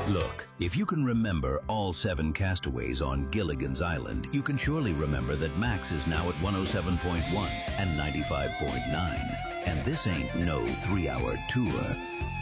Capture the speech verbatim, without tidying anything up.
Look, if you can remember all seven castaways on Gilligan's Island, you can surely remember that Max is now at one oh seven point one and ninety-five point nine. And this ain't no three-hour tour.